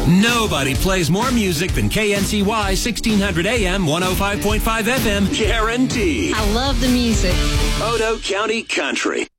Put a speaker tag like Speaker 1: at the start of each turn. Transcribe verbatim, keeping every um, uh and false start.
Speaker 1: Nobody plays more music than K N C Y sixteen hundred A M, one oh five point five F M. Guaranteed.
Speaker 2: I love the music.
Speaker 1: Odo County Country.